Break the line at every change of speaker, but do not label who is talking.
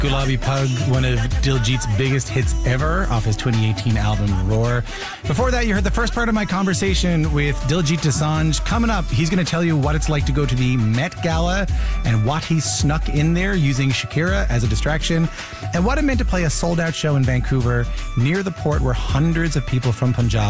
Gulabi Pug, one of Diljit's biggest hits ever off his 2018 album Roar. Before that, you heard the first part of my conversation with Diljit Dosanjh. Coming up, he's going to tell you what it's like to go to the Met Gala and what he snuck in there using Shakira as a distraction, and what it meant to play a sold-out show in Vancouver near the port where hundreds of people from Punjab